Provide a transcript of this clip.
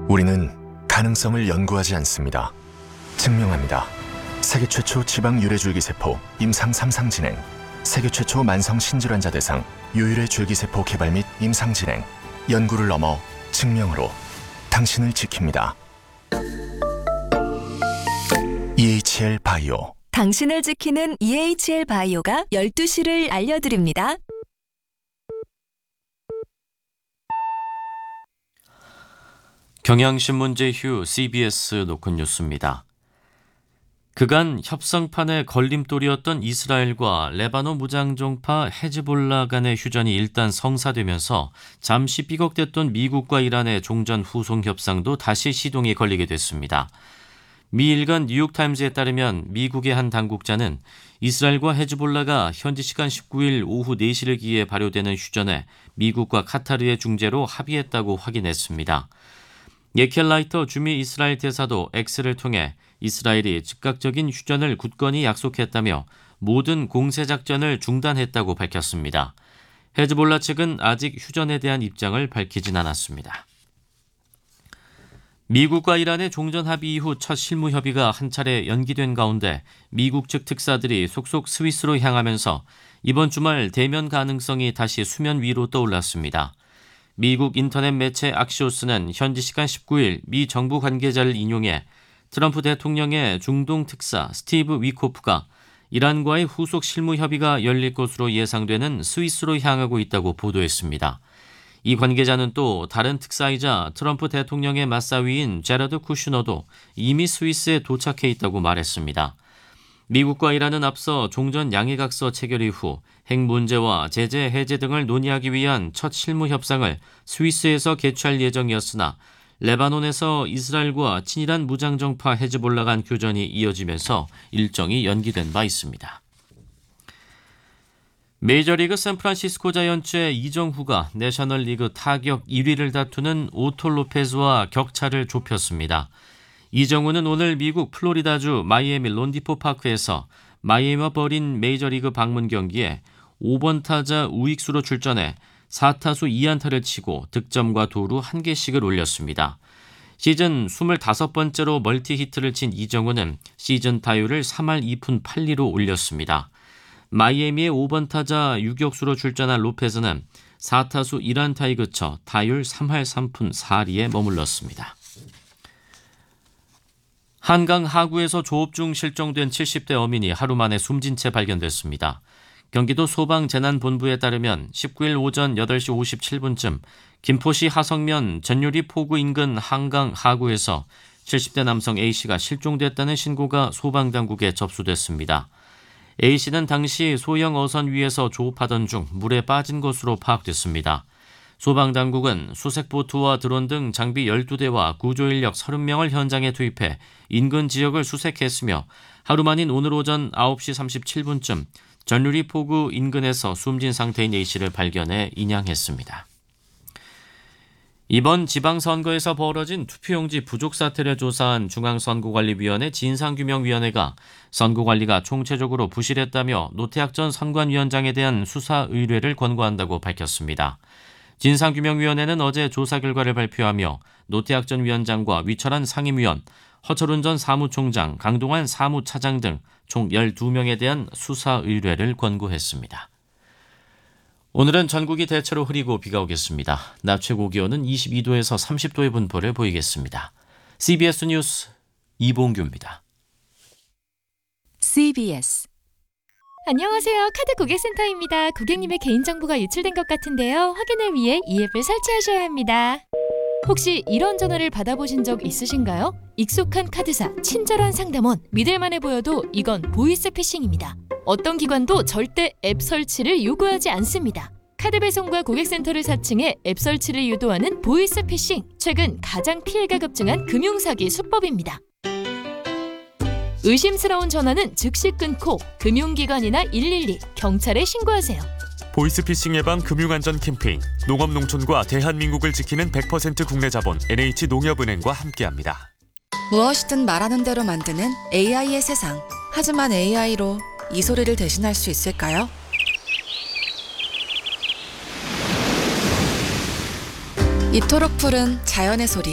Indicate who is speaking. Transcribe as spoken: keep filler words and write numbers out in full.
Speaker 1: 우리는 가능성을 연구하지 않습니다. 증명합니다. 세계 최초 지방 유래줄기세포 임상 삼 상 진행, 세계 최초 만성 신질환자 대상 유일의 줄기세포 개발 및 임상 진행, 연구를 넘어 증명으로 당신을 지킵니다. 이에이치엘 바이오.
Speaker 2: 당신을 지키는 이에이치엘 바이오가 열두 시를 알려드립니다.
Speaker 3: 경향신문제 휴 씨비에스 노컷 뉴스입니다. 그간 협상판의 걸림돌이었던 이스라엘과 레바논 무장종파 헤즈볼라 간의 휴전이 일단 성사되면서 잠시 삐걱댔던 미국과 이란의 종전 후송 협상도 다시 시동이 걸리게 됐습니다. 미 일간 뉴욕타임즈에 따르면 미국의 한 당국자는 이스라엘과 헤즈볼라가 현지 시간 십구 일 오후 네 시를 기해 발효되는 휴전에 미국과 카타르의 중재로 합의했다고 확인했습니다. 예켈라이터 주미 이스라엘 대사도 X를 통해 이스라엘이 즉각적인 휴전을 굳건히 약속했다며 모든 공세작전을 중단했다고 밝혔습니다. 헤즈볼라 측은 아직 휴전에 대한 입장을 밝히진 않았습니다. 미국과 이란의 종전 합의 이후 첫 실무 협의가 한 차례 연기된 가운데 미국 측 특사들이 속속 스위스로 향하면서 이번 주말 대면 가능성이 다시 수면 위로 떠올랐습니다. 미국 인터넷 매체 악시오스는 현지 시간 십구 일 미 정부 관계자를 인용해 트럼프 대통령의 중동 특사 스티브 위코프가 이란과의 후속 실무 협의가 열릴 것으로 예상되는 스위스로 향하고 있다고 보도했습니다. 이 관계자는 또 다른 특사이자 트럼프 대통령의 맞사위인 제러드 쿠슈너도 이미 스위스에 도착해 있다고 말했습니다. 미국과 이란은 앞서 종전 양해각서 체결 이후 핵 문제와 제재 해제 등을 논의하기 위한 첫 실무 협상을 스위스에서 개최할 예정이었으나 레바논에서 이스라엘과 친이란 무장정파 헤즈볼라 간 교전이 이어지면서 일정이 연기된 바 있습니다. 메이저리그 샌프란시스코 자이언츠의 이정후가 내셔널리그 타격 일 위를 다투는 오토 로페즈와 격차를 좁혔습니다. 이정후는 오늘 미국 플로리다주 마이애미 론디포 파크에서 마이애미와 벌인 메이저리그 방문 경기에 오 번 타자 우익수로 출전해 사 타수 이 안타를 치고 득점과 도루 한 개씩을 올렸습니다. 시즌 스물다섯 번째로 멀티 히트를 친 이정후는 시즌 타율을 삼 할 이 푼 팔 리로 올렸습니다. 마이애미의 오 번 타자 유격수로 출전한 로페즈는 사 타수 일 안타에 그쳐 타율 삼 할 삼 푼 사 리에 머물렀습니다. 한강 하구에서 조업 중 실종된 칠십 대 어민이 하루 만에 숨진 채 발견됐습니다. 경기도 소방재난본부에 따르면 십구 일 오전 여덟 시 오십칠 분쯤 김포시 하성면 전유리 포구 인근 한강 하구에서 칠십 대 남성 A씨가 실종됐다는 신고가 소방당국에 접수됐습니다. A씨는 당시 소형 어선 위에서 조업하던 중 물에 빠진 것으로 파악됐습니다. 소방당국은 수색보트와 드론 등 장비 열두 대와 구조인력 서른 명을 현장에 투입해 인근 지역을 수색했으며 하루 만인 오늘 오전 아홉 시 삼십칠 분쯤 전유리 포구 인근에서 숨진 상태인 A씨를 발견해 인양했습니다. 이번 지방선거에서 벌어진 투표용지 부족 사태를 조사한 중앙선거관리위원회 진상규명위원회가 선거관리가 총체적으로 부실했다며 노태학 전 선관위원장에 대한 수사 의뢰를 권고한다고 밝혔습니다. 진상규명위원회는 어제 조사 결과를 발표하며 노태학 전 위원장과 위철한 상임위원, 허철훈 전 사무총장, 강동환 사무차장 등 총 열두 명에 대한 수사 의뢰를 권고했습니다. 오늘은 전국이 대체로 흐리고 비가 오겠습니다. 낮 최고 기온은 이십이 도에서 삼십 도의 분포를 보이겠습니다. 씨비에스 뉴스 이봉규입니다.
Speaker 2: 씨비에스
Speaker 4: 안녕하세요. 카드 고객센터입니다. 고객님의 개인정보가 유출된 것 같은데요. 확인을 위해 이 앱을 설치하셔야 합니다. 혹시 이런 전화를 받아보신 적 있으신가요? 익숙한 카드사, 친절한 상담원, 믿을만해 보여도 이건 보이스피싱입니다. 어떤 기관도 절대 앱 설치를 요구하지 않습니다. 카드 배송과 고객센터를 사칭해 앱 설치를 유도하는 보이스피싱, 최근 가장 피해가 급증한 금융사기 수법입니다. 의심스러운 전화는 즉시 끊고 금융기관이나 일일이, 경찰에 신고하세요.
Speaker 5: 보이스피싱 예방 금융안전 캠페인 농업농촌과 대한민국을 지키는 백 퍼센트 국내 자본 엔에이치농협은행과 함께합니다.
Speaker 6: 무엇이든 말하는 대로 만드는 에이아이의 세상. 하지만 에이아이로 이 소리를 대신할 수 있을까요? 이토록 푸른 자연의 소리.